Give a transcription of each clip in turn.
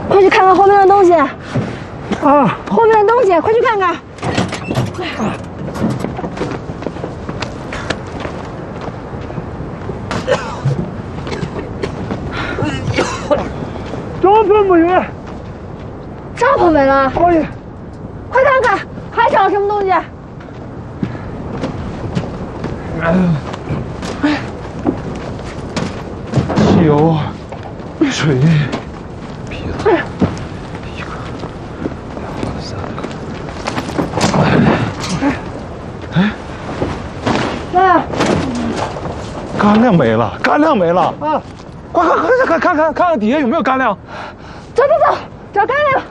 快去看看后面的东西！ 啊， 后面的东西，快去看看！ 帐篷没有了， 帐篷没了， 哎， 快看看，还少什么东西？ 汽油、水、皮子，一个、两个、三个。 来， 干粮没了，干粮没了啊！快看底下有没有干粮？ 走，找干粮。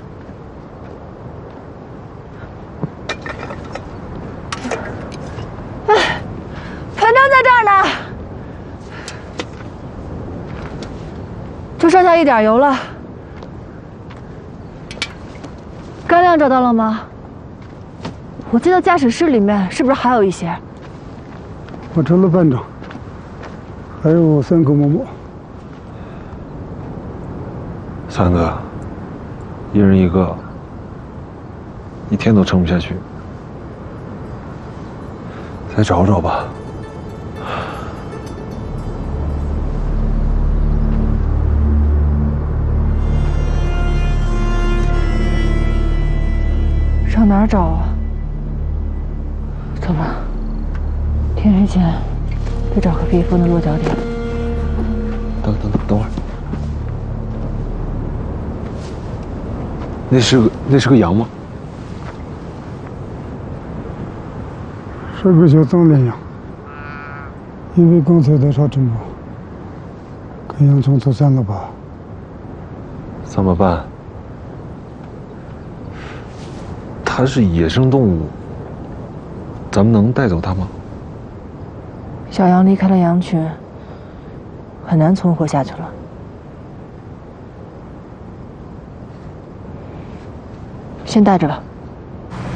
哎，盆灯在这儿呢，就剩下一点油了。干粮找到了吗？我记得驾驶室里面是不是还有一些？ 我找了半张，还有3口馍馍。 三个，一人一个，一天都撑不下去。再找找吧。 上哪儿找啊？走吧，天黑前得找个避风的落脚点。 等会儿。那是个羊吗？ 是个小藏羚羊，因为刚才在沙尘暴，跟羊群走散了吧怎么办？它是野生动物，咱们能带走它吗？ 小羊离开了羊群，很难存活下去了。先带着吧。